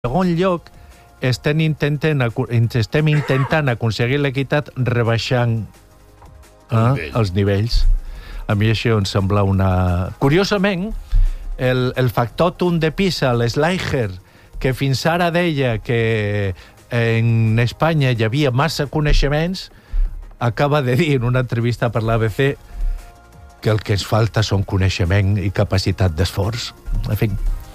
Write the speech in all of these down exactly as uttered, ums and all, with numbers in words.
segon lloc, estem intentant, estem intentant aconseguir l'equitat rebaixant eh, els nivells. A mi això em sembla una... Curiosament, el, el factotum de Pisa, l'Schleicher, que fins ara deia que en Espanya hi havia massa coneixements, acaba de dir en una entrevista per l'A B C que el que ens falta són coneixement i capacitat d'esforç. En fi...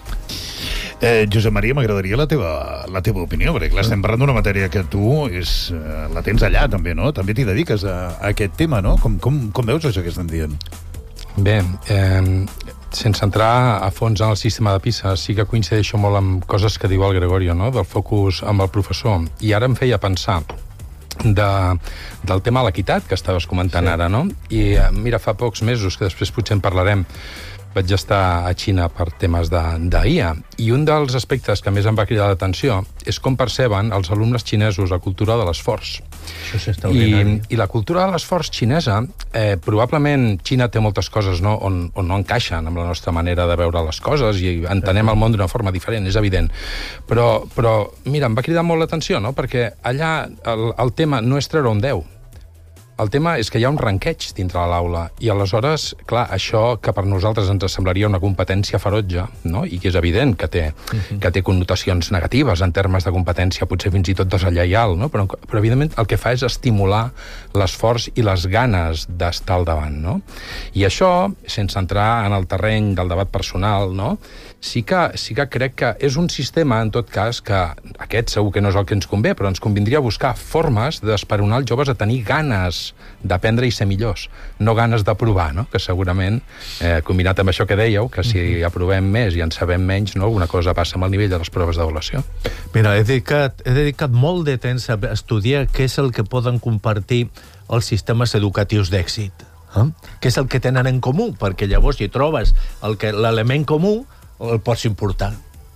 Eh, Josep Maria, m'agradaria la teva, la teva opinió, perquè clar, estem parlant d'una matèria que tu és, eh, la tens allà, també, no? També t'hi dediques a, a aquest tema, no? Com, com, com veus això que estan dient? Bé, eh, sense entrar a fons en el sistema de PISA, sí que coincideixo molt amb coses que diu el Gregorio, no? Del focus amb el professor. I ara em feia pensar de, del tema de l'equitat que estaves comentant sí. ara, no? I mira, fa pocs mesos, que després potser en parlarem, vaig estar a Xina per temes d'I A, i un dels aspectes que més em va cridar l'atenció és com perceben els alumnes xinesos la cultura de l'esforç. Això és extraordinari. I, I la cultura de l'esforç xinesa, eh, probablement Xina té moltes coses no, on, on no encaixen amb la nostra manera de veure les coses i entenem el món d'una forma diferent, és evident. Però, però mira, em va cridar molt l'atenció, no? Perquè allà el, el tema no és treure un deu. El tema és que hi ha un ranqueig dintre de l'aula i aleshores, clar, això que per nosaltres ens semblaria una competència ferotge, no? I que és evident que té, uh-huh. que té connotacions negatives en termes de competència, potser fins i tot deslleial, no? Però, però evidentment el que fa és estimular l'esforç i les ganes d'estar al davant, no? I això, sense entrar en el terreny del debat personal, no? Sí que, sí que crec que és un sistema, en tot cas, que aquest segur que no és el que ens convé, però ens convindria buscar formes d'esperonar els joves a tenir ganes d'aprendre i ser millors, no ganes de provar, no? Que segurament, eh, combinat amb això que dèieu, que si mm-hmm. aprovem més i en sabem menys, no? Alguna cosa passa amb el nivell de les proves d'avaluació. Mira, he dedicat, he dedicat molt de temps a estudiar què és el que poden compartir els sistemes educatius d'èxit, eh? Què és el que tenen en comú, perquè llavors hi trobes el que l'element comú el pots importar.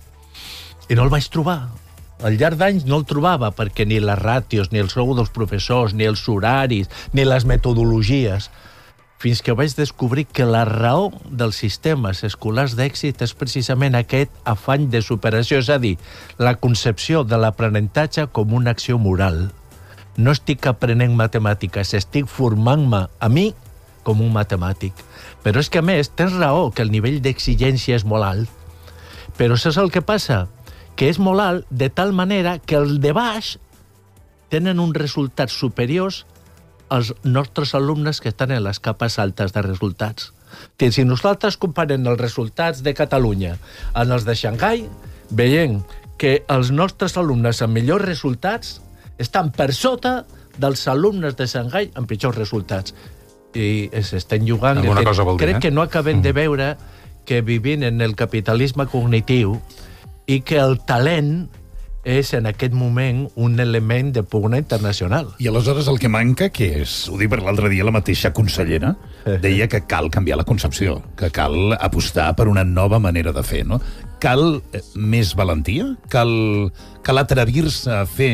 I no el vaig trobar. Al llarg d'anys no el trobava, perquè ni les ràtios, ni el sou dels professors, ni els horaris, ni les metodologies, fins que vaig descobrir que la raó dels sistemes escolars d'èxit és precisament aquest afany de superació, és a dir, la concepció de l'aprenentatge com una acció moral. No estic aprenent matemàtiques, estic formant-me a mi com un matemàtic. Però és que, a més, tens raó que el nivell d'exigència és molt alt. Però això és el que passa, que és molt alt de tal manera que els de baix tenen uns resultats superiors als nostres alumnes que estan en les capes altes de resultats. Si nosaltres comparem els resultats de Catalunya amb els de Xangai, veiem que els nostres alumnes amb millors resultats estan per sota dels alumnes de Xangai amb pitjors resultats. I s'estan jugant... Alguna cosa vol dir, crec eh? que no acabem de veure que vivim en el capitalisme cognitiu i que el talent és en aquest moment un element de pugna internacional. I aleshores el que manca, que és, ho dic per l'altre dia, la mateixa consellera deia que cal canviar la concepció, que cal apostar per una nova manera de fer, no? Cal més valentia? Cal, cal atrevir-se a fer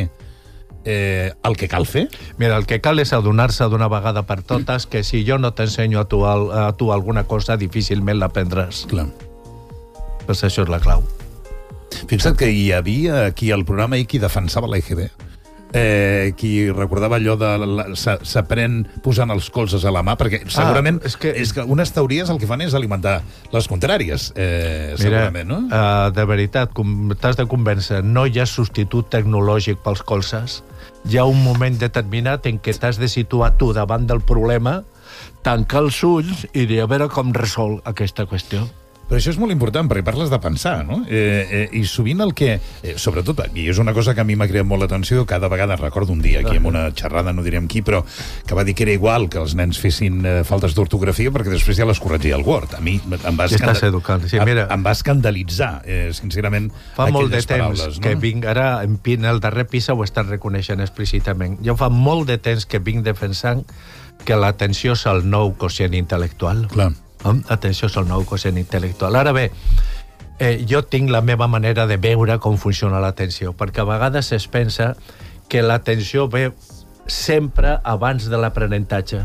Eh, el que cal fer? Mira, el que cal és adonar-se d'una vegada per totes que si jo no t'ensenyo a tu, a tu alguna cosa, difícilment l'aprendràs. Clar. Pues això és la clau. Fixa't que hi havia aquí al programa i qui defensava la I G B. Eh, qui recordava allò de s'aprèn posant els colzes a la mà, perquè segurament ah, és, que... és que unes teories el que fan és alimentar les contràries, eh, Mira, segurament, no? Uh, de veritat, t'has de convèncer, no hi ha substitut tecnològic pels colzes. Hi ha un moment determinat en què t'has de situar tu davant del problema, tancar els ulls i dir a veure com resol aquesta qüestió. Però això és molt important, perquè parles de pensar, no? Eh, eh, I sovint el que... Eh, sobretot, i és una cosa que a mi m'ha creat molt l'atenció, cada vegada recordo un dia aquí en una xerrada, no direm qui, però que va dir que era igual que els nens fessin eh, faltes d'ortografia perquè després ja les corregia el Word. A mi em va, escandal... educant. Sí, mira, em va escandalitzar, eh, sincerament, fa molt de temps paraules, no? que vinc, ara en el darrer PISA ho estan reconeixent explícitament. Jo fa molt de temps que vinc defensant que l'atenció és el nou quocient intel·lectual. Clar. Atenció, és el nou quocient intel·lectual. Ara bé, eh, jo tinc la meva manera de veure com funciona l'atenció, perquè a vegades es pensa que l'atenció ve sempre abans de l'aprenentatge.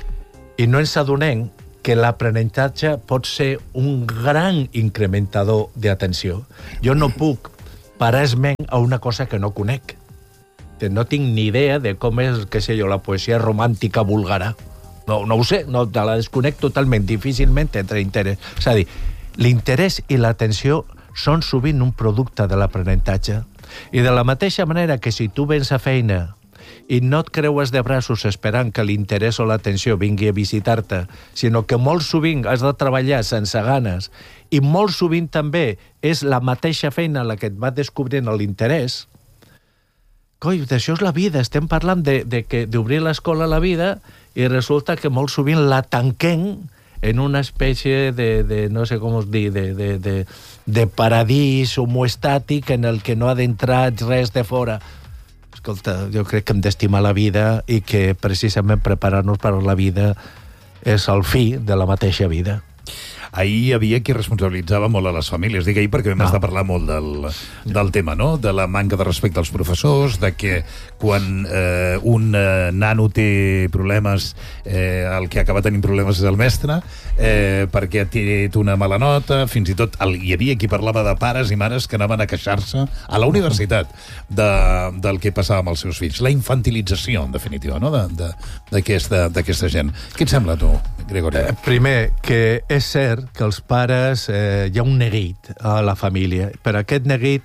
I no ens adonem que l'aprenentatge pot ser un gran incrementador d'atenció. Jo no puc parasment a una cosa que no conec. No tinc ni idea de com és, què sé jo, la poesia romàntica búlgara. No, no ho sé, no, te la desconec totalment, difícilment entre interès. És a dir, l'interès i l'atenció són sovint un producte de l'aprenentatge. I de la mateixa manera que si tu vens a feina i no et creues de braços esperant que l'interès o l'atenció vingui a visitar-te, sinó que molt sovint has de treballar sense ganes i molt sovint també és la mateixa feina la que et va descobrint l'interès, coi, d'això és la vida. Estem parlant de, de que d'obrir l'escola a la vida i resulta que molt sovint la tanquem en una espècie de, de no sé com us dir, de, de, de, de paradís homoestàtic en el que no ha d'entrar res de fora. Escolta, jo crec que hem d'estimar la vida i que precisament preparar-nos per a la vida és el fi de la mateixa vida. Ahir hi havia qui responsabilitzava molt a les famílies. Dic ahir perquè vam no. estar parlant molt del, del tema, no? De la manca de respecte als professors, de que quan eh, un eh, nano té problemes, eh, el que acaba tenint problemes és el mestre, eh, perquè ha tret una mala nota, fins i tot el, hi havia qui parlava de pares i mares que anaven a queixar-se a la universitat de, del que passava amb els seus fills. La infantilització, en definitiva, no? d'aquesta gent. Què et sembla, tu, Gregori? Eh, primer, que és cert que els pares, eh, hi ha un neguit a la família, però aquest neguit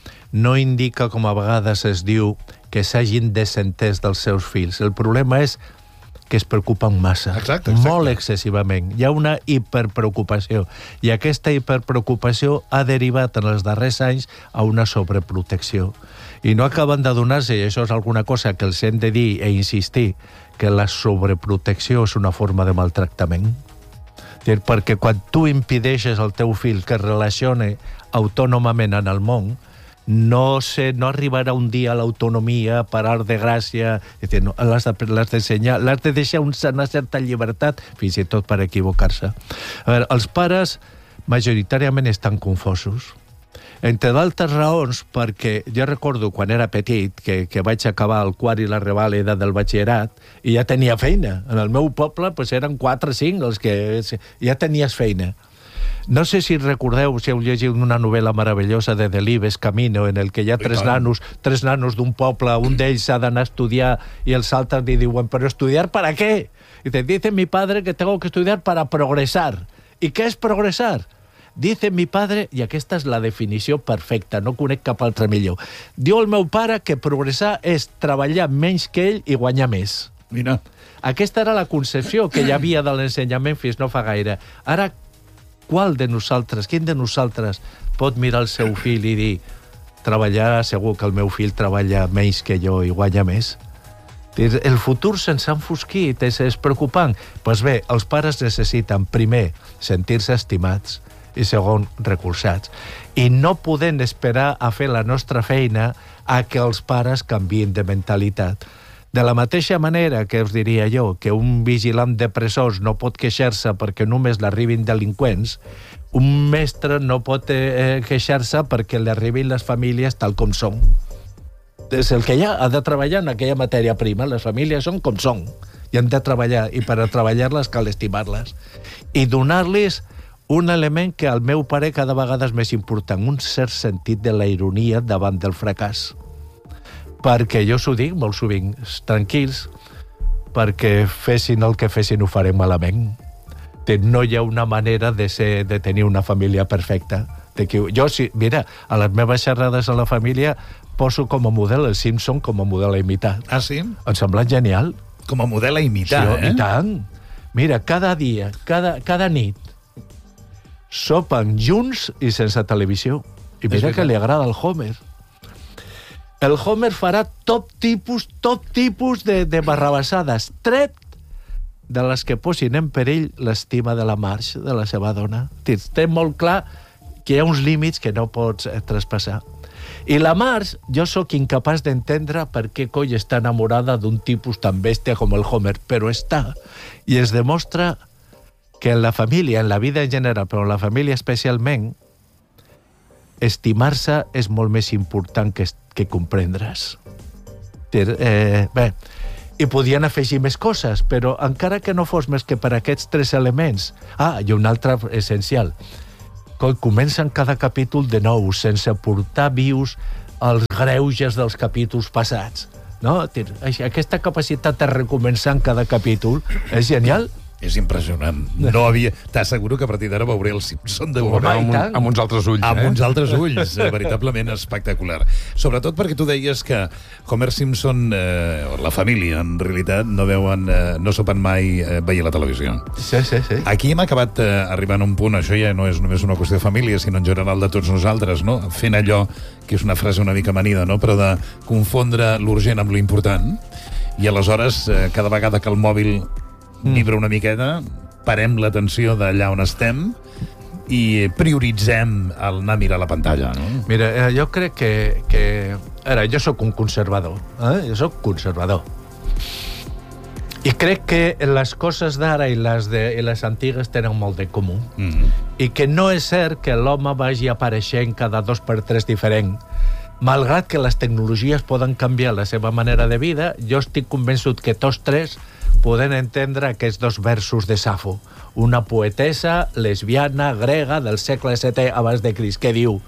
no indica, com a vegades es diu, que s'hagin desentès dels seus fills. El problema és que es preocupen massa, exacte, exacte. molt excessivament. Hi ha una hiperpreocupació, i aquesta hiperpreocupació ha derivat en els darrers anys a una sobreprotecció. I no acaben d'adonar-se, i això és alguna cosa que els hem de dir e insistir, que la sobreprotecció és una forma de maltractament. Perquè quan tu impedeixes al teu fill que es relacione autònomament en el món, no, sé, no arribarà un dia a l'autonomia, per art de gràcia, no, l'has d'ensenyar, l'has de deixar una certa llibertat, fins i tot per equivocar-se. A veure, els pares majoritàriament estan confosos. Entre d'altres raons, perquè jo recordo quan era petit, que, que vaig acabar el quart i la revàlida del batxillerat, i ja tenia feina. En el meu poble pues, eren quatre o cinc els que ja tenies feina. No sé si recordeu, si heu llegit una novel·la meravellosa de Delibes, Camino, en el que hi ha tres nanos, tres nanos d'un poble, un d'ells ha d'anar a estudiar i els altres li diuen, però estudiar para qué? Y te dice mi padre que tengo que estudiar para progresar. ¿Y qué es progresar? Dice mi padre, i aquesta és la definició perfecta, no conec cap altre millor. Diu el meu pare que progressar és treballar menys que ell i guanyar més. Mira. Aquesta era la concepció que hi havia de l'ensenyament fins no fa gaire. Ara, qual de nosaltres, quin de nosaltres pot mirar el seu fill i dir treballar, segur que el meu fill treballa menys que jo i guanya més? El futur se'ns ha enfosquit, és, és preocupant. Doncs bé, els pares necessiten, primer, sentir-se estimats, i segon, recolzats. I no podem esperar a fer la nostra feina a que els pares canvien de mentalitat. De la mateixa manera que us diria jo que un vigilant de presons no pot queixar-se perquè només l'arribin delinqüents, un mestre no pot eh, queixar-se perquè li arribin les famílies tal com són. És el que hi ha, ha de treballar en aquella matèria prima. Les famílies són com són i han de treballar, i per a treballar-les cal estimar-les i donar-los un element que al meu pare cada vegada és més important, un cert sentit de la ironia davant del fracàs. Perquè jo s'ho dic molt sovint, tranquils, perquè fessin el que fessin ho farem malament. No hi ha una manera de, ser, de tenir una família perfecta. De que, jo, si, mira, a les meves xerrades a la família poso com a model el Simpson com a model a imitar. Ah, sí? Em sembla genial. Com a model a imitar, sí, eh? I tant. Mira, cada dia, cada, cada nit, sopen junts i sense televisió. I mira que li agrada el Homer. El Homer farà tot tipus, tot tipus de, de barrabassades, tret de les que posin en perill l'estima de la Marge, de la seva dona. Té molt clar que hi ha uns límits que no pots eh, traspassar. I la Marge, jo sóc incapaç d'entendre per què coi està enamorada d'un tipus tan bèstia com el Homer, però està. I es demostra que en la família, en la vida en general, però en la família especialment, estimar-se és molt més important que, que comprendre's. Eh, bé, i podien afegir més coses, però encara que no fos més que per aquests tres elements... Ah, i un altre essencial. que comencen cada capítol de nou, sense portar vius els greuges dels capítols passats. No? Aquesta capacitat de recomençar en cada capítol és genial. És impressionant. No havia... T'asseguro que a partir d'ara veuré el Simpson de Home, amb, un, amb uns altres ulls. Amb eh? uns altres ulls, eh, veritablement espectacular. Sobretot perquè tu deies que Homer Simpson, eh, o la família, en realitat, no veuen, eh, no sopen mai eh, veient la televisió. Sí, sí, sí. Aquí hem acabat eh, arribant a un punt, això ja no és només una qüestió de família, sinó en general de tots nosaltres, no? Fent allò, que és una frase una mica amanida, no? Però de confondre l'urgent amb l'important, i aleshores, eh, cada vegada que el mòbil vibra una miqueta, parem l'atenció d'allà on estem i prioritzem el anar a mirar la pantalla, no? Mira, eh, jo crec que... que... Ara, jo sóc un conservador. Eh? Jo sóc conservador. I crec que les coses d'ara i les, de, i les antigues tenen molt de comú. Mm-hmm. I que no és cert que l'home vagi apareixent cada dos per tres diferent. Malgrat que les tecnologies poden canviar la seva manera de vida, jo estic convençut que tots tres poden entendre aquests dos versos de Safo. Una poetessa lesbiana grega del segle setè abans de Crist, que diu,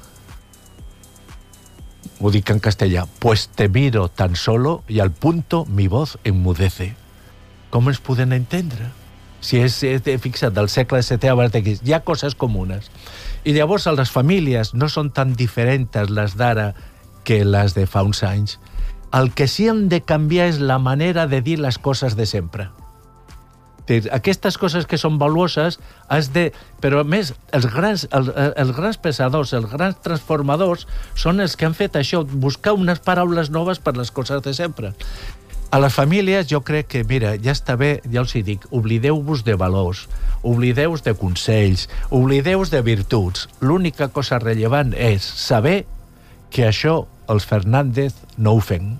ho dic en castellà, pues te miro tan solo y al punto mi voz enmudece. Com ens podem entendre? Si és, és fixa't, del segle setè abans de Crist, hi ha coses comunes. I llavors les famílies no són tan diferents les d'ara que les de fa uns anys. El que sí hem de canviar és la manera de dir les coses de sempre. Aquestes coses que són valuoses has de... Però a més, els grans, els, els grans pensadors, els grans transformadors són els que han fet això, buscar unes paraules noves per les coses de sempre. A les famílies jo crec que, mira, ja està bé, ja els hi dic, oblideu-vos de valors, oblideu-vos de consells, oblideu-vos de virtuts. L'única cosa rellevant és saber que això els Fernández no ho fem.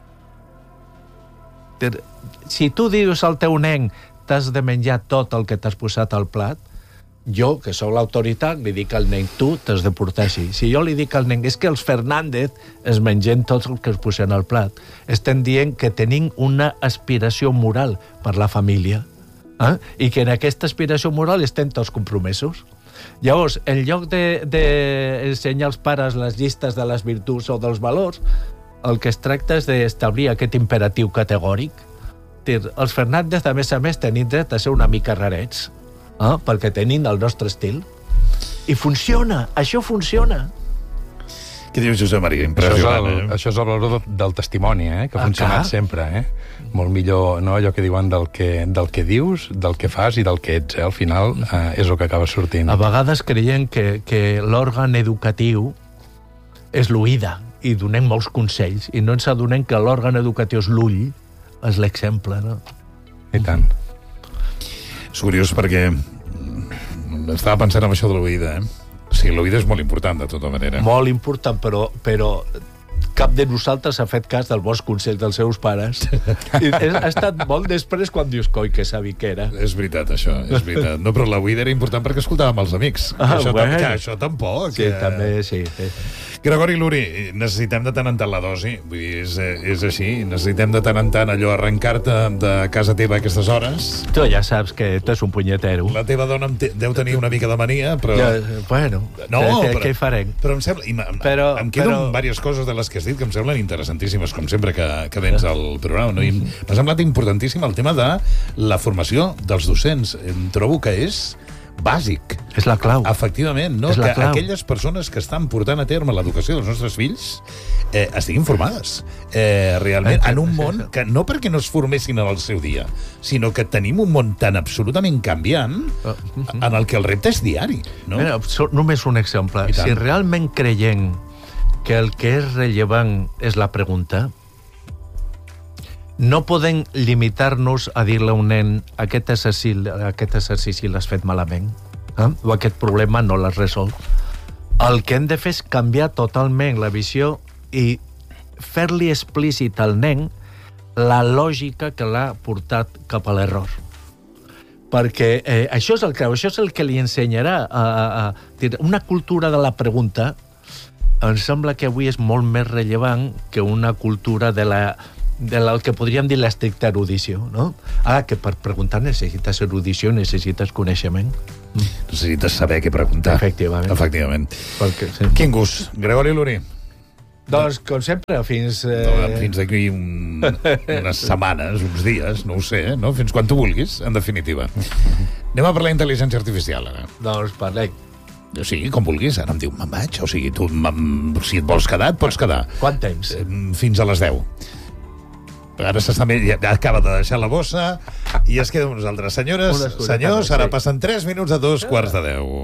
Si tu dius al teu nen t'has de menjar tot el que t'has posat al plat, jo, que sóc l'autoritat, li dic al nen, tu t'has de portar així. Si jo li dic al nen, és que els Fernández es mengen tot el que es posen al plat, estem dient que tenim una aspiració moral per la família, eh? I que en aquesta aspiració moral estem tots compromesos. Llavors, en lloc d'ensenyar als pares les llistes de les virtuts o dels valors, el que es tracta és d'establir aquest imperatiu categòric. Els Fernández, a més a més, tenim dret a ser una mica rarets, eh? Perquè tenim el nostre estil. I funciona, això funciona. Què dius, Josep Maria? Impressionant, això és el, eh? Això és el valor del testimoni, eh? Que ha funcionat ah, sempre, eh? Molt millor, no, allò que diuen del que, del que dius, del que fas i del que ets, eh? Al final eh, és el que acaba sortint. A vegades creiem que, que l'òrgan educatiu és l'oïda i donem molts consells i no ens adonem que l'òrgan educatiu és l'ull, és l'exemple, no? I tant. És curiós perquè estava pensant en això de l'oïda, eh? O sigui, l'oïda és molt important, de tota manera. Molt important, però, però cap de nosaltres ha fet cas del bons consells dels seus pares. I ha estat molt després quan dius, coi, que savi que era. És veritat, això, és veritat. No, però l'oïda era important perquè escoltàvem els amics. Ah, això, bueno. que això tampoc. Sí, eh... també, sí. sí. Gregori Luri, necessitem de tant en tant la dosi, vull dir, és, és així, necessitem de tant en tant allò, arrencar-te de casa teva a aquestes hores. Tu ja saps que tu és un punyetero. La teva dona te, deu tenir una mica de mania, però... Ja, bueno, no, què, però, què hi farem? Però em sembla... Em, però, em queden però... diverses coses de les que has dit que em semblen interessantíssimes, com sempre que, que vens al programa, no? I m'ha semblat importantíssim el tema de la formació dels docents. Em trobo que és bàsic. És la clau. Efectivament, no? És la que clau. Aquelles persones que estan portant a terme l'educació dels nostres fills eh, estiguin formades eh, realment en un món que no perquè no es formessin en el seu dia, sinó que tenim un món tan absolutament canviant en el que el repte és diari, no? Mira, només un exemple. Si realment creiem que el que és rellevant és la pregunta, no podem limitar-nos a dir-li a un nen aquest exercici, aquest exercici l'has fet malament, eh? O aquest problema no l'has resolt. El que hem de fer és canviar totalment la visió i fer-li explícit al nen la lògica que l'ha portat cap a l'error. Perquè eh, això és el que, això és el que li ensenyarà a, a, a, una cultura de la pregunta. Em sembla que avui és molt més rellevant que una cultura de la de la que podríem dir l'estricta erudició, no? Ah, que per preguntar necessites erudició, necessites coneixement. Necessites saber què preguntar. Efectivament. Efectivament. Perquè, sí. Quin gust. Gregori Lurí. Doncs, com sempre, fins... Eh... No, fins d'aquí un, unes setmanes, uns dies, no ho sé, no? Fins quan tu vulguis, en definitiva. Anem a parlar d'intel·ligència artificial, ara. Doncs parlem. O sigui, com vulguis, ara em diu, me'n vaig. O sigui, tu, si et vols quedar, et pots quedar. Quant temps? Fins a les deu. Ara s'està... Ja acaba de deixar la bossa i es queda amb nosaltres. Senyores, senyors, ara passen tres minuts a dos quarts de deu.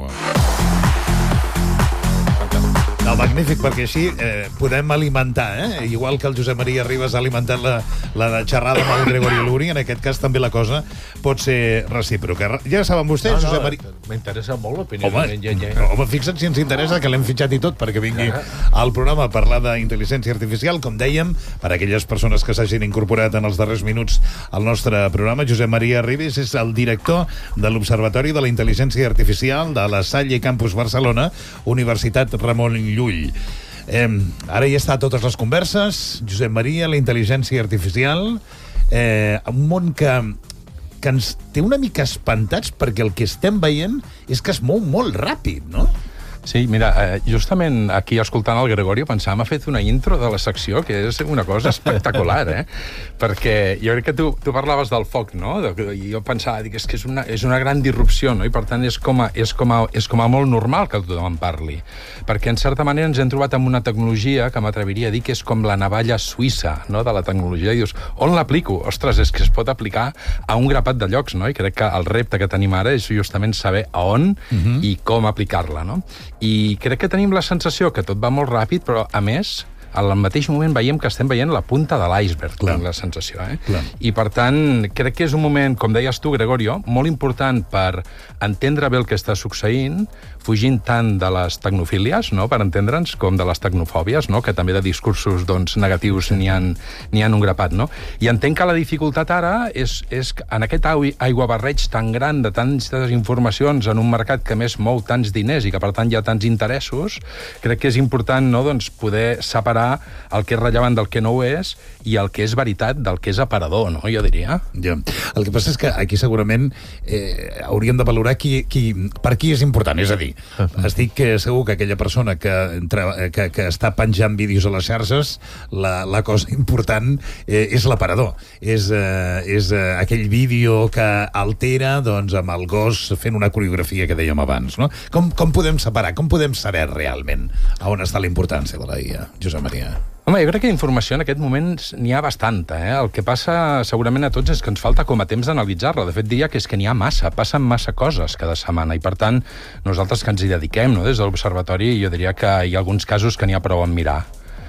No, magnífic, perquè així eh, podem alimentar, eh? Igual que el Josep Maria Ribas ha alimentat la, la xerrada amb el Gregori Lurí, en aquest cas també la cosa pot ser recíproca. Ja saben vostès, no, no, Josep Maria... M'interessa molt l'opinió. Home, home, fixa't si ens interessa, que l'hem fitxat i tot perquè vingui al programa a parlar d'intel·ligència artificial. Com dèiem, per a aquelles persones que s'hagin incorporat en els darrers minuts al nostre programa, Josep Maria Ribas és el director de l'Observatori de la Intel·ligència Artificial de la Salle Campus Barcelona, Universitat Ramon Llull. Eh, ara ja està a totes les converses. Josep Maria, la intel·ligència artificial, eh, un món que, que ens té una mica espantats perquè el que estem veient és que es mou molt ràpid, no? Sí, mira, justament aquí escoltant el Gregorio pensava, m'ha fet una intro de la secció que és una cosa espectacular, eh? Perquè jo crec que tu, tu parlaves del foc, no? I jo pensava, dic, és que és una, és una gran disrupció, no? I per tant és com, a, és, com a, és com a molt normal que tothom en parli. Perquè en certa manera ens hem trobat amb una tecnologia que m'atreviria a dir que és com la navalla suïssa, no? De la tecnologia. I dius, on l'aplico? Ostres, és que es pot aplicar a un grapat de llocs, no? I crec que el repte que tenim ara és justament saber a on uh-huh. i com aplicar-la, no? I crec que tenim la sensació que tot va molt ràpid, però, a més, al mateix moment veiem que estem veient la punta de l'iceberg, tinc la sensació. Eh? I, per tant, crec que és un moment, com deies tu, Gregorio, molt important per entendre bé el que està succeint, fugint tant de les tecnofílies, no?, per entendre'ns, com de les tecnofòbies, no?, que també de discursos doncs, negatius n'hi ha, n'hi ha un grapat. No? I entenc que la dificultat ara és, és en aquest aiguabarreig tan gran de tantes informacions en un mercat que més mou tants diners i que, per tant, hi ha tants interessos, crec que és important, no?, doncs, poder separar el que és rellevant del que no ho és i el que és veritat del que és aparador, no?, jo diria. Ja. El que passa és que aquí segurament eh, hauríem de valorar qui, qui, per qui és important. És a dir, estic segur que aquella persona que, que, que està penjant vídeos a les xarxes, la, la cosa important eh, és l'aparador. És, eh, és eh, aquell vídeo que altera doncs, amb el gos fent una coreografia que dèiem abans. No? Com, com podem separar? Com podem saber realment a on està la importància de la I A, Josep Maria? Home, jo crec que d'informació en aquest moment n'hi ha bastanta. Eh? El que passa segurament a tots és que ens falta com a temps d'analitzar-la. De fet, diria que és que n'hi ha massa, passen massa coses cada setmana i, per tant, nosaltres que ens hi dediquem, no? Des de l'Observatori, jo diria que hi ha alguns casos que n'hi ha prou en mirar,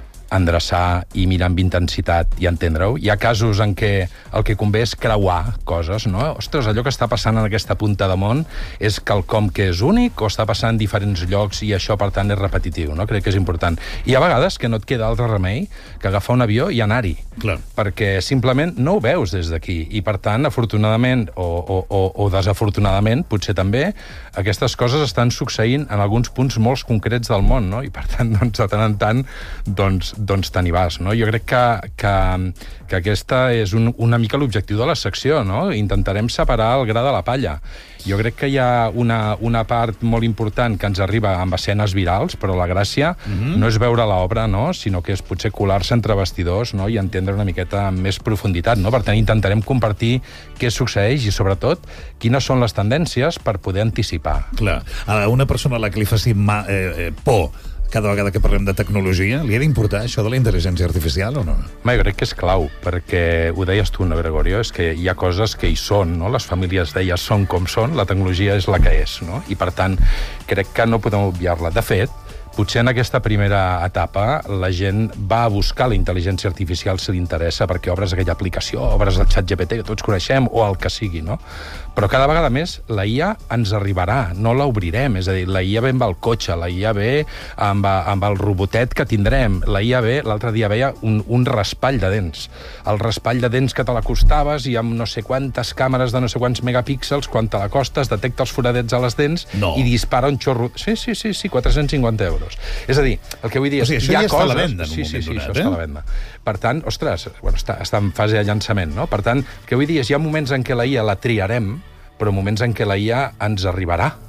endreçar i mirar amb intensitat i entendre-ho. Hi ha casos en què el que convé és creuar coses, no? Ostres, allò que està passant en aquesta punta de món és quelcom que és únic o està passant en diferents llocs i això, per tant, és repetitiu, no? Crec que és important. I a vegades que no et queda altre remei que agafar un avió i anar-hi. Clar. Perquè simplement no ho veus des d'aquí. I, per tant, afortunadament o, o, o, o desafortunadament, potser també, aquestes coses estan succeint en alguns punts molt concrets del món, no? I, per tant, doncs, de tant en tant, doncs, doncs te n'hi vas, no? Jo crec que, que, que aquesta és un, una mica l'objectiu de la secció, no? Intentarem separar el gra de la palla. Jo crec que hi ha una, una part molt important que ens arriba amb escenes virals, però la gràcia mm-hmm. no és veure l'obra, no? Sinó que és potser colar-se entre bastidors, no? I entendre una miqueta amb més profunditat, no? Per tant, intentarem compartir què succeeix i, sobretot, quines són les tendències per poder anticipar. Clar. A una persona a la que li faci ma, eh, eh, por cada vegada que parlem de tecnologia, li ha d'importar això de la intel·ligència artificial o no? Home, jo crec que és clau, perquè ho deies tu, no, Gregorio, és que hi ha coses que hi són, no? Les famílies d'elles són com són, la tecnologia és la que és, no? I, per tant, crec que no podem obviar-la. De fet, potser en aquesta primera etapa la gent va a buscar la intel·ligència artificial si li interessa, perquè obres aquella aplicació, obres el xat G P T que tots coneixem, o el que sigui, no? Però cada vegada més la I A ens arribarà, no l'obrirem, és a dir, la I A ve amb el cotxe, la I A ve amb, amb el robotet que tindrem, la I A ve, l'altre dia veia un, un raspall de dents, el raspall de dents que te l'acostaves i amb no sé quantes càmeres de no sé quants megapíxels, quan te l'acostes detecta els foradets a les dents no. i dispara un xorro... Sí, sí, sí, sí, quatre-cents cinquanta euros. És a dir, el que vull dir és... O sigui, això hi ha ja coses... està a la venda en un sí, moment sí, sí, donat, això eh? està a la venda. Per tant, ostres, bueno, està, està en fase de llançament, no? Per tant, el que vull dir és hi ha moments en què la I A la triarem, però moments en què la I A ens arribarà.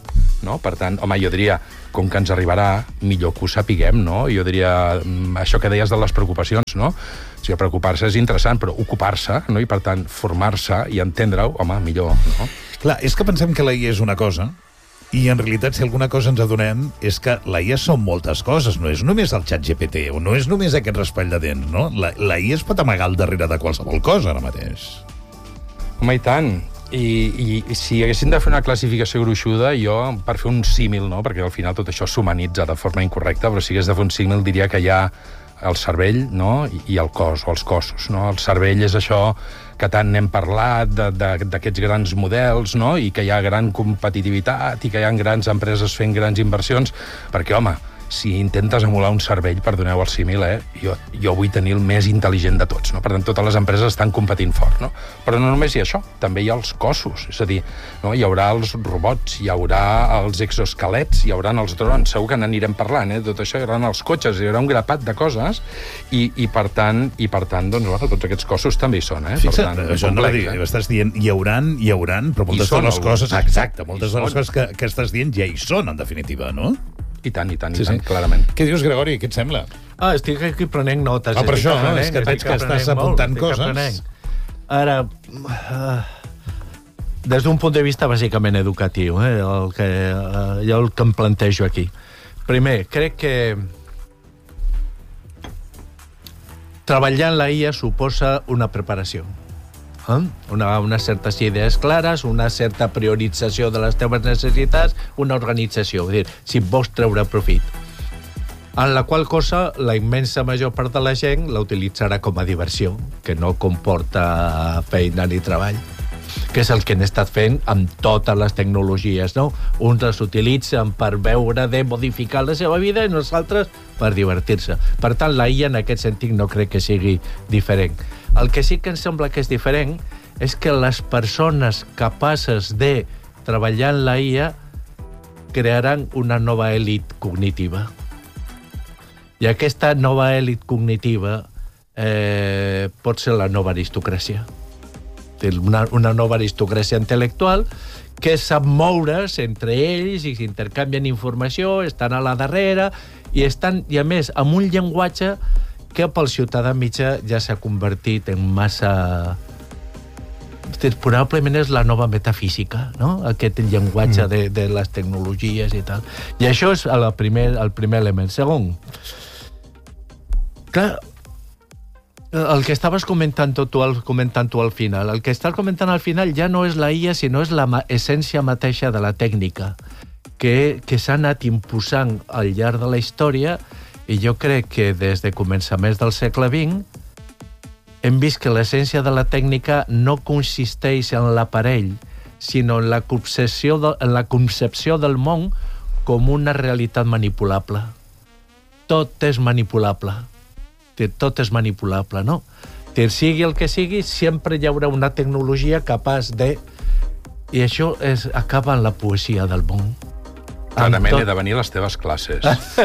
no? Per tant, home, jo diria, com que ens arribarà, millor que ho sapiguem, no? Jo diria, això que deies de les preocupacions, no? O sigui, preocupar-se és interessant, però ocupar-se, no? I per tant, formar-se i entendre-ho, home, millor, no? Clar, és que pensem que la I A és una cosa, i en realitat, si alguna cosa ens adonem, és que la I A són moltes coses, no és només el xat G P T, o no és només aquest raspall de dents, no? La, la I A es pot amagar al darrere de qualsevol cosa, ara mateix. Home, i tant. I, i si haguéssim de fer una classificació gruixuda, jo, per fer un símil, no? Perquè al final tot això s'humanitza de forma incorrecta, però si hagués de fer un símil diria que hi ha el cervell, no? I, i el cos, o els cossos, no? El cervell és això que tant n'hem parlat, d'aquests grans models, no? I que hi ha gran competitivitat i que hi ha grans empreses fent grans inversions, perquè, home, si intentes emular un cervell, perdoneu el símil, eh? jo, jo vull tenir el més intel·ligent de tots, no? Per tant, totes les empreses estan competint fort, no? Però no només hi ha això, també hi ha els cossos, és a dir, no? Hi haurà els robots, hi haurà els exoesquelets, hi haurà els drons, segur que n'anirem parlant, eh? Tot això, hi haurà els cotxes, hi haurà un grapat de coses, i, i per tant, i per tant doncs, bueno, tots aquests cossos també hi són, eh? Fixa't, per tant, això no dir, eh? Estàs dient, hi hauran, hi hauran, però moltes de les coses, exacte, moltes de les coses que, que estàs dient ja hi són, en definitiva, no? I tant, i tant, sí, i tant, sí. clarament. Què dius, Gregori? Què et sembla? Ah, estic aquí prenent notes. Ah, per això, no? És que et veig que estàs apuntant coses. Ara, uh, des d'un punt de vista bàsicament educatiu, eh, el que, uh, jo el que em plantejo aquí. Primer, crec que treballar en la I A suposa una preparació. Eh? Una, unes certes idees clares, una certa priorització de les teves necessitats, una organització, és dir, si vols treure profit. En la qual cosa, la immensa major part de la gent la utilitzarà com a diversió, que no comporta feina ni treball, que és el que han estat fent amb totes les tecnologies, no? Uns les utilitzen per veure de modificar la seva vida i nosaltres per divertir-se. Per tant, la I A en aquest sentit no crec que sigui diferent. El que sí que em sembla que és diferent és que les persones capaces de treballar en la I A crearan una nova elit cognitiva. I aquesta nova elit cognitiva eh, pot ser la nova aristocràcia. Una, una nova aristocràcia intel·lectual que sap moure's entre ells i s'intercanvien informació, estan a la darrere i estan, i a més, amb un llenguatge que pel ciutadà mitjà ja s'ha convertit en massa... Probablement és la nova metafísica, no? Aquest llenguatge de, de les tecnologies i tal. I això és el primer, el primer element. Segon, clar, el que estaves comentant tu, al, comentant tu al final, el que estàs comentant al final ja no és la I A, sinó és la essència mateixa de la tècnica, que, que s'ha anat imposant al llarg de la història. I jo crec que des de començaments del segle vint hem vist que l'essència de la tècnica no consisteix en l'aparell, sinó en la concepció, de, en la concepció del món com una realitat manipulable. Tot és manipulable. Tot és manipulable, no? Sigui el que sigui, sempre hi haurà una tecnologia capaç de... I això és, acaba en la poesia del món. Clarament tot... he de venir a les teves classes.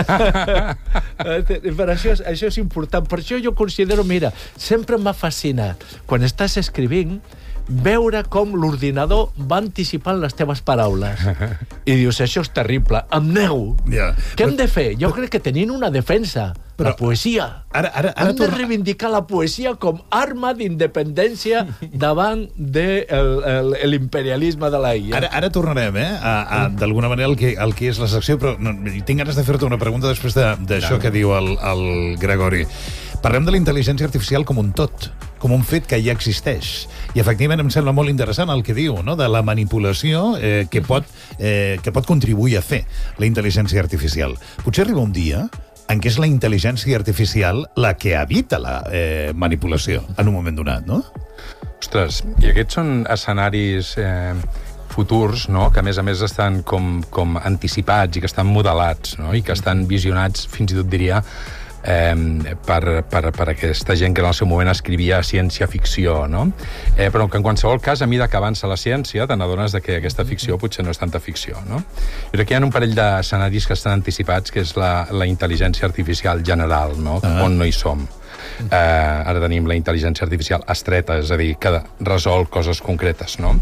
Per això, això és important. Per això jo considero, mira, sempre m'ha fascinat, quan estàs escrivint, veure com l'ordinador va anticipant les teves paraules. I dius, això és terrible, em nego. Yeah. Què hem de fer? Jo crec que tenint una defensa, però, la poesia. Ara, ara, ara hem de reivindicar la poesia com arma d'independència davant de el, el, l'imperialisme de la I A. Ara, ara tornarem, eh, a, a, d'alguna manera, el que, el que és la secció, però no, tinc ganes de fer-te una pregunta després d'això de, que diu el, el Gregori. Parlem de la intel·ligència artificial com un tot, com un fet que ja existeix. I, efectivament, em sembla molt interessant el que diu, no?, de la manipulació eh, que, pot, eh, que pot contribuir a fer la intel·ligència artificial. Potser arriba un dia en què és la intel·ligència artificial la que evita la eh, manipulació en un moment donat, no? Ostres, i aquests són escenaris eh, futurs, no?, que a més a més estan com, com anticipats i que estan modelats, no?, i que estan visionats, fins i tot diria, Eh, per, per, per aquesta gent que en el seu moment escrivia ciència-ficció, no? Eh, però que en qualsevol cas, a mesura que avança la ciència, te n'adones de que aquesta ficció potser no és tanta ficció, no? Jo crec que hi ha un parell d'escenaris que estan anticipats, que és la, la intel·ligència artificial general, no?, ah. on no hi som. Eh, ara tenim la intel·ligència artificial estreta, és a dir, que resol coses concretes, no?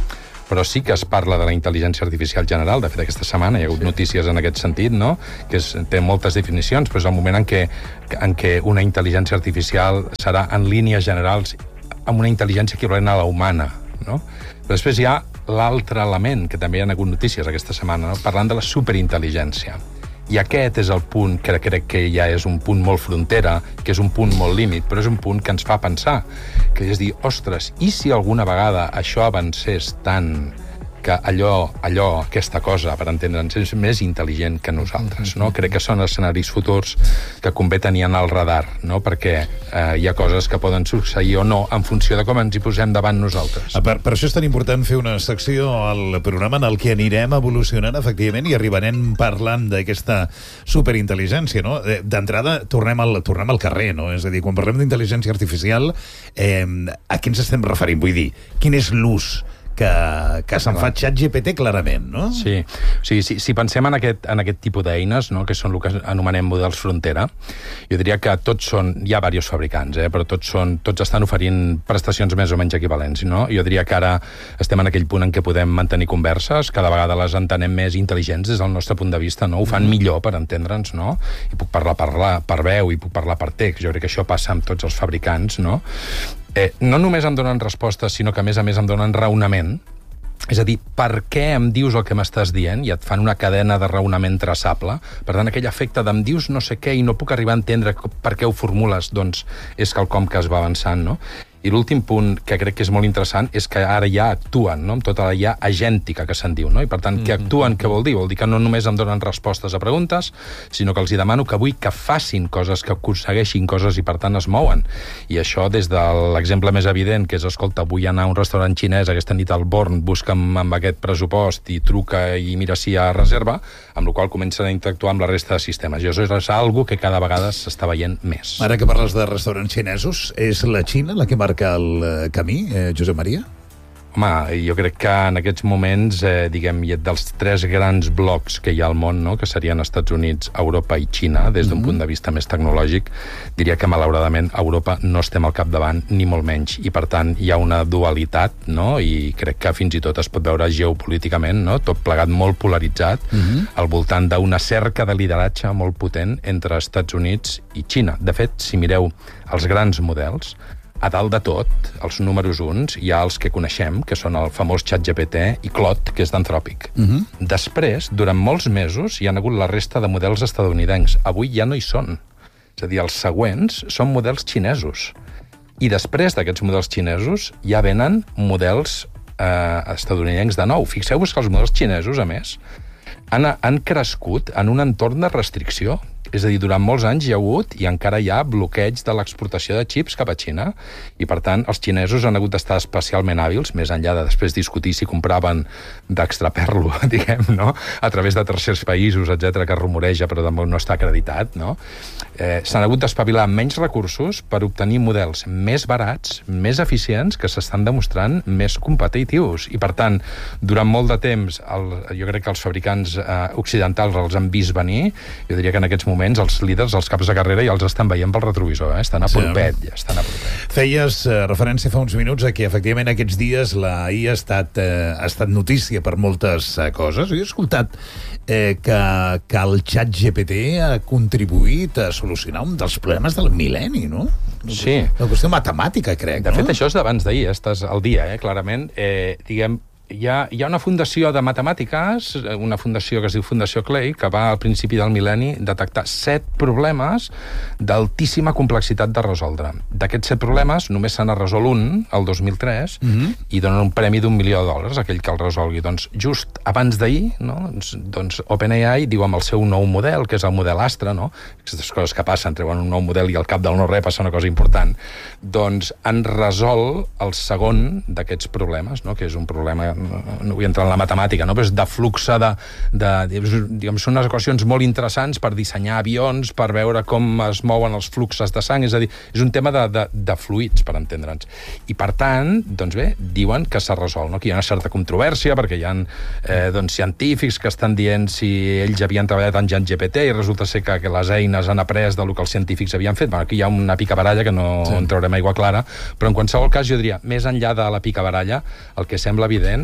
però sí que es parla de la intel·ligència artificial general. De fet, aquesta setmana hi ha hagut notícies en aquest sentit, no? Que és, té moltes definicions, però és el moment en què, en què una intel·ligència artificial serà en línies generals amb una intel·ligència equivalent a la humana, no? Però després hi ha l'altre element, que també hi ha hagut notícies aquesta setmana, no? Parlant de la superintel·ligència. I aquest és el punt que crec que ja és un punt molt frontera, que és un punt molt límit, però és un punt que ens fa pensar, que és dir, ostres, i si alguna vegada això avancés tant que allò, allò, aquesta cosa, per entendre'ns, és més intel·ligent que nosaltres, no? Crec que són escenaris futurs que convé tenir en el radar, no? Perquè eh, hi ha coses que poden succeir o no en funció de com ens hi posem davant nosaltres. Per, per això és tan important fer una secció al programa en el que anirem evolucionant, efectivament, i arribarem parlant d'aquesta superintel·ligència, no? D'entrada, tornem al, tornem al carrer, no? És a dir, quan parlem d'intel·ligència artificial, eh, a què ens estem referint? Vull dir, quin és l'ús que, que se'n fa ChatGPT clarament, no? Sí, o sigui, si, si pensem en aquest, en aquest tipus d'eines, no?, que són el que anomenem models frontera, jo diria que tots són, hi ha diversos fabricants, eh, però tots, són, tots estan oferint prestacions més o menys equivalents, no? Jo diria que ara estem en aquell punt en què podem mantenir converses, cada vegada les entenem més intel·ligents des del nostre punt de vista, no? Ho fan mm. millor, per entendre'ns, no? I puc parlar, parlar per veu, i puc parlar per text, jo crec que això passa amb tots els fabricants, no? Eh, no només em donen respostes, sinó que a més a més em donen raonament. És a dir, per què em dius el que m'estàs dient? I et fan una cadena de raonament traçable. Per tant, aquell efecte d'em dius no sé què i no puc arribar a entendre per què ho formules, doncs és quelcom que es va avançant, no? I l'últim punt que crec que és molt interessant és que ara ja actuen, no?, amb tota la ja agèntica que se'n diu, no? I per tant, que actuen, què vol dir? Vol dir que no només em donen respostes a preguntes, sinó que els hi demano que vull que facin coses, que aconsegueixin coses i per tant es mouen. I això des de l'exemple més evident, que és, escolta, vull anar a un restaurant xinès aquesta nit al Born, busca'm amb aquest pressupost i truca i mira si hi ha reserva, amb la qual comencen a interactuar amb la resta de sistemes. I això és algo que cada vegada s'està veient més. Ara que parles de restaurants xinesos, és la Xina la que marca el camí, eh, Josep Maria? Home, jo crec que en aquests moments, eh, diguem, dels tres grans blocs que hi ha al món, no?, que serien Estats Units, Europa i Xina, des d'un mm-hmm. punt de vista més tecnològic, diria que, malauradament, a Europa no estem al capdavant, ni molt menys, i, per tant, hi ha una dualitat, no?, i crec que fins i tot es pot veure geopolíticament, no?, tot plegat molt polaritzat, mm-hmm. al voltant d'una cerca de lideratge molt potent entre Estats Units i Xina. De fet, si mireu els grans models, a dalt de tot, els números uns, hi ha els que coneixem, que són el famós ChatGPT i Claude, que és d'Anthropic. Uh-huh. Després, durant molts mesos, hi ha hagut la resta de models estadounidencs. Avui ja no hi són. És a dir, els següents són models xinesos. I després d'aquests models xinesos ja venen models eh, estadounidencs de nou. Fixeu-vos que els models xinesos, a més, han, han crescut en un entorn de restricció. És a dir, durant molts anys hi ha hagut i encara hi ha bloqueig de l'exportació de xips cap a Xina i, per tant, els xinesos han hagut d'estar especialment hàbils, més enllà de després discutir si compraven d'extraperlo, diguem, no?, a través de tercers països, etcètera, que rumoreja però tampoc no està acreditat, no? Eh, s'han hagut d'espavilar amb menys recursos per obtenir models més barats, més eficients, que s'estan demostrant més competitius. I, per tant, durant molt de temps, el, jo crec que els fabricants eh, occidentals els han vist venir. Jo diria que en aquests moments els líders, els caps de carrera, ja els estan veient pel retrovisor, eh? Estan a propet, ja estan a propet. Feies eh, referència fa uns minuts a que, efectivament, aquests dies la I A ha estat, eh, ha estat notícia per moltes eh, coses. Jo he escoltat eh, que, que el ChatGPT ha contribuït a solucionar un dels problemes del mil·lenni, no? Sí. Una qüestió matemàtica, crec, de no? De fet, això és d'abans d'ahir, eh? Estàs al dia, eh? Clarament. Eh, diguem, Hi ha, hi ha una fundació de matemàtiques, una fundació que es diu Fundació Clay, que va al principi del mil·lenni detectar set problemes d'altíssima complexitat de resoldre. D'aquests set problemes només se n'ha resolt un, el dos mil tres, mm-hmm. i donen un premi d'un milió de dòlars a aquell que el resolgui. Doncs just abans d'ahir, no? doncs, doncs OpenAI diu amb el seu nou model, que és el model Astra, no? Aquestes coses que passen, treuen un nou model i al cap del no res passa una cosa important, doncs han resolt el segon d'aquests problemes, no? Que és un problema, no vull entrar en la matemàtica, no? Però és de flux de, de, diguem, són unes equacions molt interessants per dissenyar avions, per veure com es mouen els fluxes de sang, és a dir, és un tema de, de, de fluids, per entendre'ns. I per tant, doncs bé, diuen que s'ha resolt, no? Que hi ha una certa controvèrsia, perquè hi ha eh, doncs, científics que estan dient si ells havien treballat en ChatGPT i resulta ser que, que les eines han après del que els científics havien fet. Bueno, aquí hi ha una picabaralla que no sí. en traurem aigua clara, però en qualsevol cas jo diria, més enllà de la picabaralla, el que sembla evident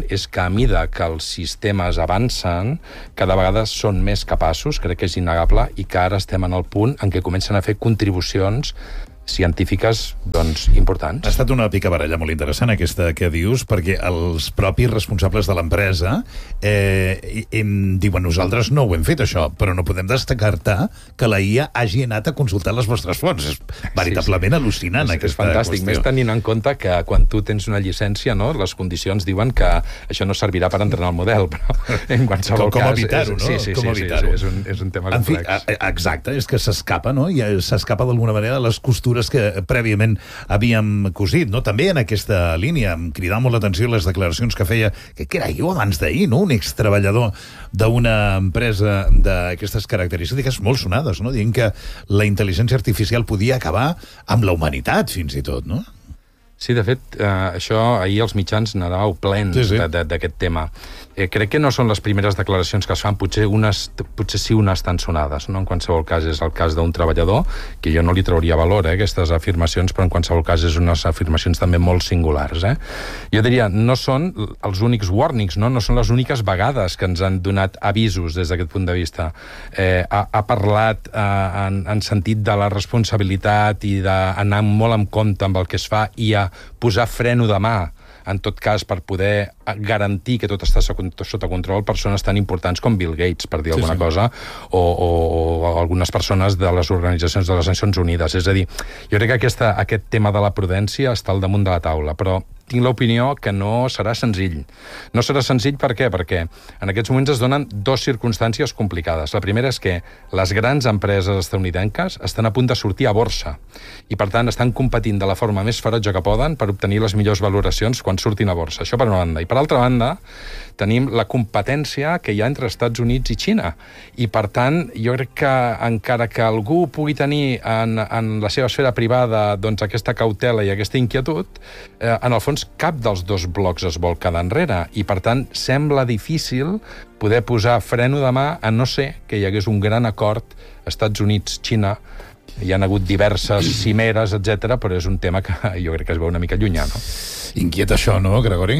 veient és que a mida que els sistemes avancen, cada vegada són més capaços, crec que és innegable, i que ara estem en el punt en què comencen a fer contribucions científiques, doncs, importants. Ha estat una picabaralla molt interessant, aquesta que dius, perquè els propis responsables de l'empresa eh, em diuen, nosaltres no ho hem fet, això, però no podem descartar que la I A hagi anat a consultar les vostres fonts. És veritablement sí, sí. al·lucinant, és, aquesta és fantàstic, qüestió. Més tenint en compte que quan tu tens una llicència, no, les condicions diuen que això no servirà per entrenar el model, però en qualsevol com, com cas... evitar-ho, no? Sí, sí, com sí, sí, sí, és, un, és un tema en complex. Fi, exacte, és que s'escapa, no? I s'escapa d'alguna manera de les costures que prèviament havíem cosit, no? També en aquesta línia, em cridava molt l'atenció les declaracions que feia, que, que era jo abans d'ahir, no? Un extreballador d'una empresa d'aquestes característiques molt sonades, no? Dient que la intel·ligència artificial podia acabar amb la humanitat, fins i tot, no? Sí, de fet, eh, això ahir els mitjans n'anàveu plens sí, sí. d'aquest tema. Eh, crec que no són les primeres declaracions que es fan, potser, unes, potser sí unes tan sonades, no? En qualsevol cas és el cas d'un treballador, que jo no li trauria valor, eh, aquestes afirmacions, però en qualsevol cas és unes afirmacions també molt singulars. Eh? Jo diria, no són els únics warnings, no? No són les úniques vegades que ens han donat avisos des d'aquest punt de vista. Eh, ha, ha parlat eh, en, en sentit de la responsabilitat i d'anar molt en compte amb el que es fa i a posar freno de mà, en tot cas, per poder garantir que tot està sota control, persones tan importants com Bill Gates, per dir sí, alguna sí. cosa, o, o, o algunes persones de les organitzacions de les Nacions Unides. És a dir, jo crec que aquesta, aquest tema de la prudència està al damunt de la taula, però tinc l'opinió que no serà senzill. No serà senzill per què? Perquè en aquests moments es donen dues circumstàncies complicades. La primera és que les grans empreses estatunidenques estan a punt de sortir a borsa i, per tant, estan competint de la forma més ferotge que poden per obtenir les millors valoracions quan surtin a borsa. Això per una banda. I per altra banda, tenim la competència que hi ha entre Estats Units i Xina. I, per tant, jo crec que encara que algú pugui tenir en, en la seva esfera privada doncs, aquesta cautela i aquesta inquietud, eh, en el fons cap dels dos blocs es vol quedar enrere i, per tant, sembla difícil poder posar freno de mà a no ser que hi hagués un gran acord Estats Units-Xina. Hi ha hagut diverses cimeres, etcètera, però és un tema que jo crec que es veu una mica llunyà, no? Inquiet això, no, Gregori?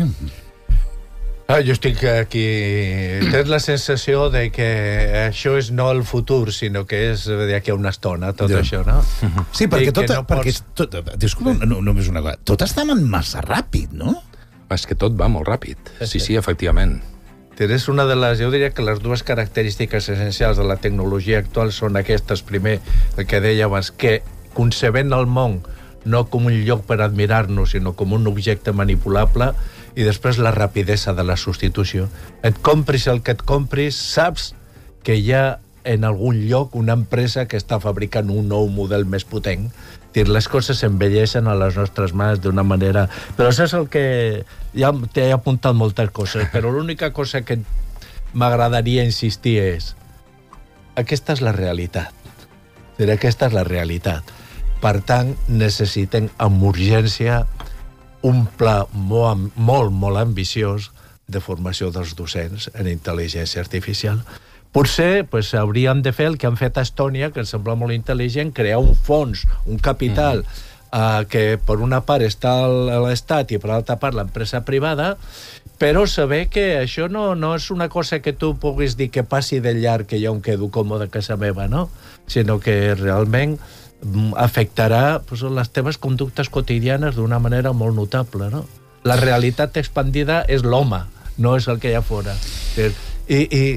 Ah, jo estic aquí... Tens la sensació de que això és no el futur, sinó que és d'aquí a una estona, tot ja. això, no? Sí, perquè tot... No perquè pots... tot, disculpa, no, només una cosa. Tot està massa ràpid, no? És que tot va molt ràpid. Sí, sí, efectivament. És una de les... Jo diria que les dues característiques essencials de la tecnologia actual són aquestes. Primer, el que deia abans, que concebent el món no com un lloc per admirar-nos, sinó com un objecte manipulable, i després la rapidesa de la substitució. Et compris el que et compris, saps que hi ha en algun lloc una empresa que està fabricant un nou model més potent. Dir, les coses s'envelleixen a les nostres mans d'una manera... Però això és el que... Ja t'he apuntat moltes coses, però l'única cosa que m'agradaria insistir és aquesta és la realitat. Dir, aquesta és la realitat. Per tant, necessiten amb urgència un pla molt, molt, molt ambiciós de formació dels docents en intel·ligència artificial. Potser pues, hauríem de fer el que han fet a Estònia, que em sembla molt intel·ligent, crear un fons, un capital, mm. eh, que per una part està l'Estat i per l'altra part l'empresa privada, però saber que això no, no és una cosa que tu puguis dir que passi de llarg, que jo em quedo còmode a casa meva, no? Sinó que realment afectarà pues, les teves conductes quotidianes d'una manera molt notable, no? La realitat expandida és l'home, no és el que hi ha fora. I,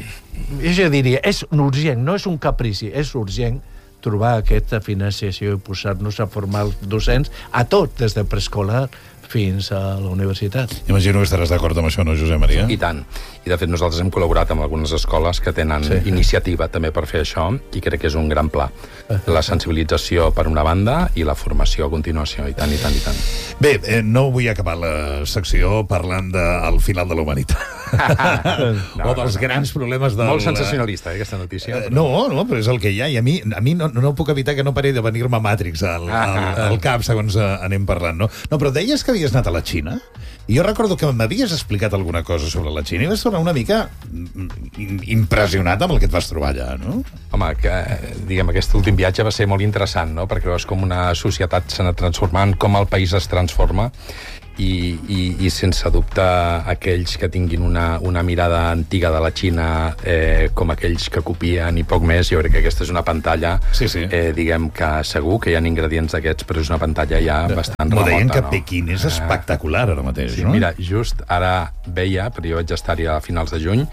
i jo diria, és urgent, no és un caprici, és urgent trobar aquesta financiació i posar-nos a formar els docents a tot, des de preescolar fins a la universitat. Imagino que estaràs d'acord amb això, no, Josep Maria? I tant. I, de fet, nosaltres hem col·laborat amb algunes escoles que tenen sí. iniciativa també per fer això, i crec que és un gran pla. La sensibilització per una banda i la formació a continuació, i tant, i tant, i tant. Bé, eh, no vull acabar la secció parlant del final de la humanitat. no, o dels grans problemes del... Molt sensacionalista, eh, aquesta notícia. Però... No, no, però és el que hi ha, i a mi, a mi no, no puc evitar que no pari de venir-me Matrix al, al, al cap, segons anem parlant, no? No, però deies que havies anat a la Xina, i jo recordo que m'havies explicat alguna cosa sobre la Xina i vas tornar una mica impressionat amb el que et vas trobar allà, no? Home, que, diguem, aquest últim viatge va ser molt interessant, no? Perquè veus com una societat s'ha anat transformant, com el país es transforma, i, i, i sense dubte aquells que tinguin una, una mirada antiga de la Xina eh, com aquells que copien i poc més, jo crec que aquesta és una pantalla, sí, sí. Eh, diguem que segur que hi ha ingredients d'aquests, però és una pantalla ja bastant remota. M'ho deien que no? Pequín és espectacular ara mateix, sí, no? Mira, just ara veia, però jo vaig estar-hi a finals de juny,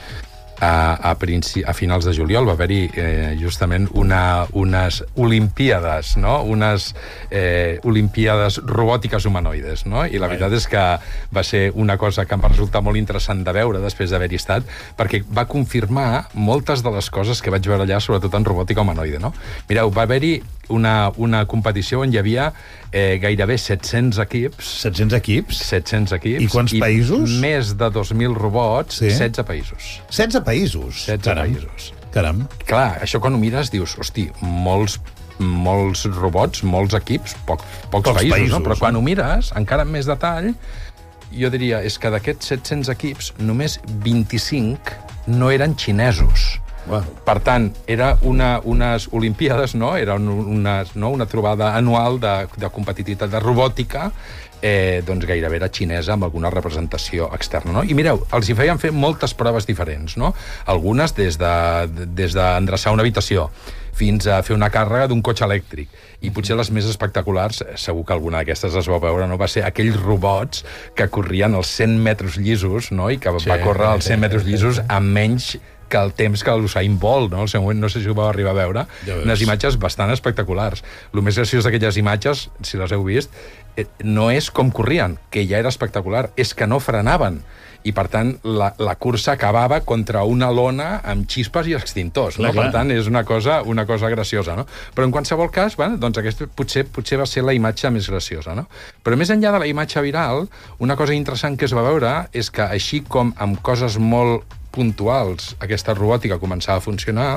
A, a, princi, a finals de juliol va haver-hi eh, justament una, unes olimpíades, no? Unes eh, olimpíades robòtiques humanoides, no? I la veritat és que va ser una cosa que em va resultar molt interessant de veure després d'haver-hi estat, perquè va confirmar moltes de les coses que vaig veure allà, sobretot en robòtica humanoide, no? Mireu, va haver-hi una, una competició on hi havia eh, gairebé set-cents equips. set-cents equips? set-cents equips. I quants països? I més de dos mil robots, sí. setze països. setze països? setze Caram. països. Caram. Clar, això quan ho mires dius, hosti, molts, molts robots, molts equips, pocs, pocs, pocs països, països, no? Però quan ho mires, encara amb més detall, jo diria, és que d'aquests set-cents equips, només vint-i-cinc no eren xinesos. Wow. Per tant, era una, unes olimpíades, no? Era una, no? una trobada anual de, de competitivitat de robòtica, eh, doncs gairebé era xinesa amb alguna representació externa, no? I mireu, els hi feien fer moltes proves diferents, no? Algunes des de, des d'endreçar una habitació fins a fer una càrrega d'un cotxe elèctric. I potser les més espectaculars, segur que alguna d'aquestes es va veure, no? Va ser aquells robots que corrien els cent metres llisos, no? I que sí, va córrer els cent metres llisos amb menys que el temps que l'Usain Bolt, no? Al seu moment, no sé si ho vau arribar a veure, ja unes imatges bastant espectaculars. El més graciós d'aquelles imatges, si les heu vist, no és com corrien, que ja era espectacular, és que no frenaven. I, per tant, la, la cursa acabava contra una lona amb xispes i extintors. No? Per tant, és una cosa, una cosa graciosa. No? Però, en qualsevol cas, bueno, doncs aquesta potser, potser va ser la imatge més graciosa. No? Però, més enllà de la imatge viral, una cosa interessant que es va veure és que, així com amb coses molt puntuals aquesta robòtica començava a funcionar,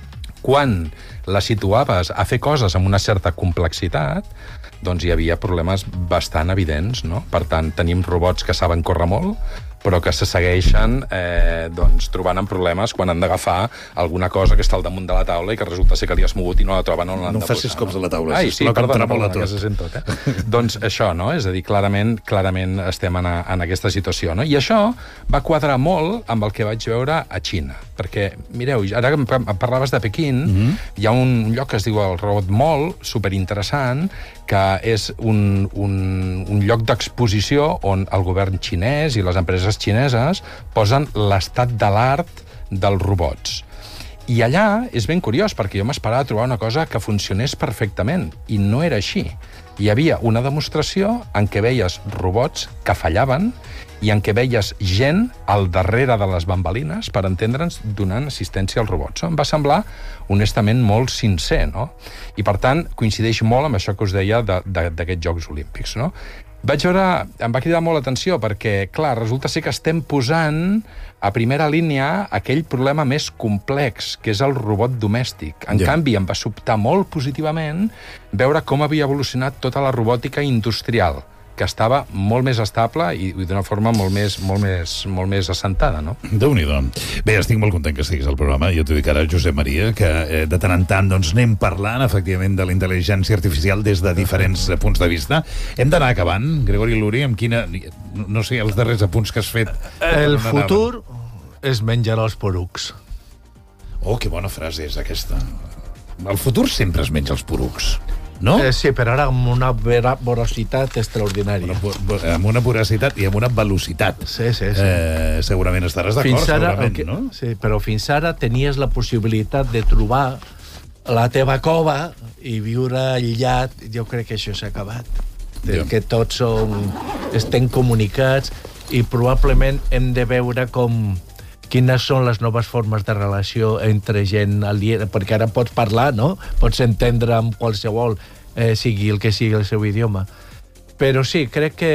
quan la situaves a fer coses amb una certa complexitat, doncs hi havia problemes bastant evidents, no? Per tant, tenim robots que saben córrer molt, però que se segueixen eh, doncs, trobant en problemes quan han d'agafar alguna cosa que està al damunt de la taula i que resulta ser que li has mogut i no la troben on l'han no de posar. No facis cops a la taula, Ai, sisplau, sí, perdona, que perdona, tot. que se sent tot, eh? Doncs això, no? És a dir, clarament, clarament estem en, a, en aquesta situació, no? I això va quadrar molt amb el que vaig veure a Xina, perquè, mireu, ara que em parlaves de Pequín, mm-hmm. hi ha un lloc que es diu el Robot Mall, superinteressant, que és un, un, un lloc d'exposició on el govern xinès i les empreses xineses posen l'estat de l'art dels robots. I allà és ben curiós, perquè jo m'esperava trobar una cosa que funcionés perfectament, i no era així. Hi havia una demostració en què veies robots que fallaven i en què veies gent al darrere de les bambalines, per entendre'ns, donant assistència als robots. Em va semblar, honestament, molt sincer, no? I, per tant, coincideix molt amb això que us deia d'aquests Jocs Olímpics, no? Vaig veure, em va cridar molt l'atenció perquè, clar, resulta ser que estem posant a primera línia aquell problema més complex, que és el robot domèstic. En yeah. canvi, em va sobtar molt positivament veure com havia evolucionat tota la robòtica industrial, que estava molt més estable i d'una forma molt més, molt més, molt més assentada, no? Déu-n'hi-do. Bé, estic molt content que estiguis al programa. Jo t'ho dic ara, Josep Maria, que eh, de tant en tant doncs, anem parlant, efectivament, de la intel·ligència artificial des de diferents eh, punts de vista. Hem d'anar acabant. Gregori Luri, amb quina... No sé, els darrers apunts que has fet... El futur es menjarà els porucs. Oh, que bona frase és aquesta. El futur sempre es menja els porucs. No? Eh, sí, però ara amb una voracitat extraordinària. Una, amb una voracitat i amb una velocitat. Sí, sí, sí. Eh, segurament estaràs d'acord, segurament, que, no? Sí, però fins ara tenies la possibilitat de trobar la teva cova i viure aïllat. Jo crec que això s'ha acabat. Ja. Que tots som, estem comunicats i probablement hem de veure com... quines són les noves formes de relació entre gent aliena, perquè ara pots parlar, no? Pots entendre amb qualsevol, eh, sigui el que sigui el seu idioma. Però sí, crec que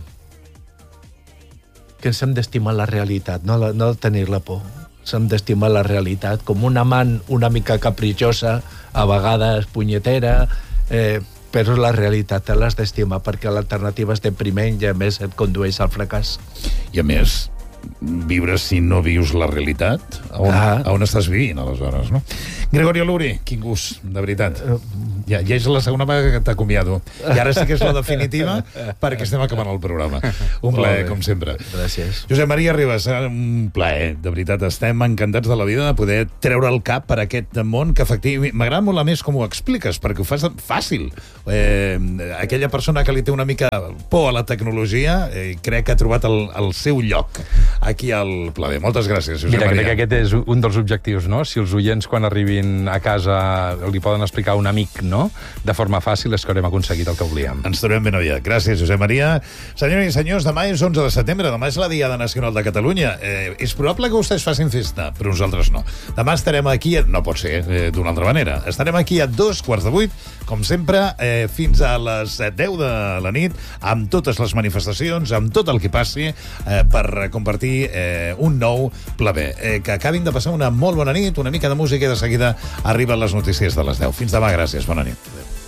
que ens hem d'estimar la realitat, no, la, no tenir la por. Ens hem d'estimar la realitat com una amant una mica capritxosa, a vegades punyetera, eh, però la realitat te l'has d'estimar perquè l'alternativa és depriment i a més et condueix al fracàs. I a més, viure si no vius la realitat? A on, Ah. a on estàs vivint, aleshores, no? Gregorio Luri, quin gust, de veritat. Ja, ja és la segona vegada que t'acomiado. I ara sí que és la definitiva, perquè estem acabant el programa. Un plaer, com sempre. Gràcies. Josep Maria Ribas, un plaer, de veritat. Estem encantats de la vida de poder treure el cap per aquest món que, efectivament, m'agrada molt a més com ho expliques, perquè ho fas fàcil. Eh, aquella persona que li té una mica por a la tecnologia, eh, crec que ha trobat el, el seu lloc aquí al Pla B. Moltes gràcies, Josep Mira, Maria. crec que aquest és un dels objectius, no? Si els oients, quan arribin a casa, li poden explicar a un amic, no?, de forma fàcil, és que haurem aconseguit el que volíem. Ens trobem ben aviat. Gràcies, Josep Maria. Senyores i senyors, demà és onze de setembre, demà és la Diada Nacional de Catalunya. Eh, és probable que vostès facin festa, però nosaltres no. Demà estarem aquí, a... no pot ser eh, d'una altra manera, estarem aquí a dos quarts de vuit, com sempre, eh, fins a les deu de la nit, amb totes les manifestacions, amb tot el que passi, eh, per compartir eh, un nou Pla B. Eh, que acabin de passar una molt bona nit, una mica de música i de seguida arriben les notícies de les deu. Fins demà, gràcies, bona nit.